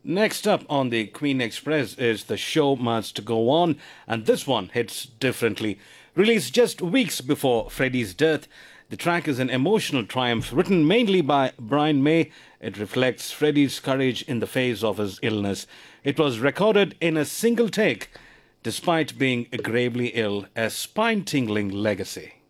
Next up on the Queen Express is The Show Must Go On, and this one hits differently. Released just weeks before Freddie's death, the track is an emotional triumph written mainly by Brian May. It reflects Freddie's courage in the face of his illness. It was recorded in a single take, despite being gravely ill, a spine tingling legacy.